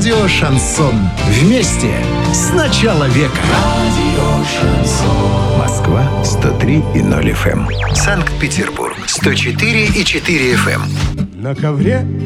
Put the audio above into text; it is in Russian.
Радио «Шансон». Вместе с начала века. Москва 103,0 FM. Санкт-Петербург 104,4 FM. На ковре